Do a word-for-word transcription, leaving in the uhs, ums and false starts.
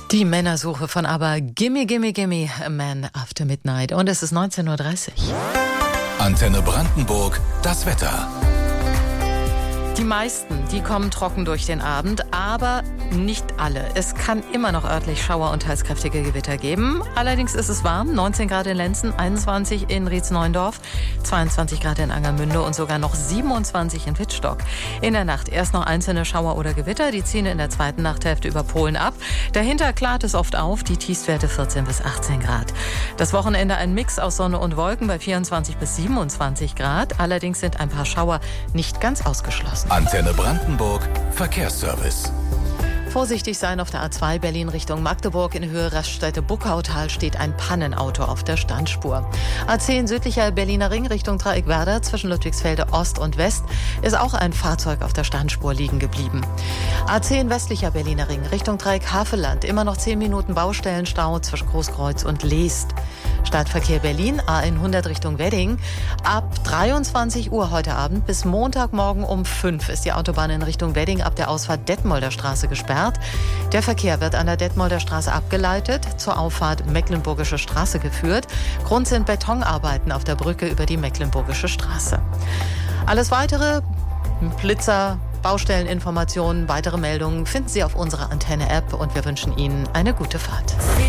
Die Männersuche von ABBA, Gimme, Gimme, Gimme, A Man After Midnight. Und es ist neunzehn Uhr dreißig. Antenne Brandenburg, das Wetter. Die meisten, die kommen trocken durch den Abend, aber nicht alle. Es kann immer noch örtlich Schauer und teils kräftige Gewitter geben. Allerdings ist es warm, neunzehn Grad in Lenzen, einundzwanzig in Rietz-Neuendorf, zweiundzwanzig Grad in Angermünde und sogar noch siebenundzwanzig in Wittstock. In der Nacht erst noch einzelne Schauer oder Gewitter, die ziehen in der zweiten Nachthälfte über Polen ab. Dahinter klart es oft auf, die Tiefstwerte vierzehn bis achtzehn Grad. Das Wochenende ein Mix aus Sonne und Wolken bei vierundzwanzig bis siebenundzwanzig Grad. Allerdings sind ein paar Schauer nicht ganz ausgeschlossen. Antenne Brandenburg, Verkehrsservice. Vorsichtig sein auf der A zwei Berlin Richtung Magdeburg. In Höhe Raststätte-Buckautal steht ein Pannenauto auf der Standspur. A zehn südlicher Berliner Ring Richtung Dreieckwerder zwischen Ludwigsfelde Ost und West ist auch ein Fahrzeug auf der Standspur liegen geblieben. A zehn westlicher Berliner Ring Richtung Dreieck Havelland. Immer noch zehn Minuten Baustellenstau zwischen Großkreuz und Leest. Stadtverkehr Berlin, A hundert Richtung Wedding. Ab dreiundzwanzig Uhr heute Abend bis Montagmorgen um fünf ist die Autobahn in Richtung Wedding ab der Ausfahrt Detmolder Straße gesperrt. Der Verkehr wird an der Detmolder Straße abgeleitet, zur Auffahrt Mecklenburgische Straße geführt. Grund sind Betonarbeiten auf der Brücke über die Mecklenburgische Straße. Alles weitere, Blitzer, Baustelleninformationen, weitere Meldungen finden Sie auf unserer Antenne-App und wir wünschen Ihnen eine gute Fahrt.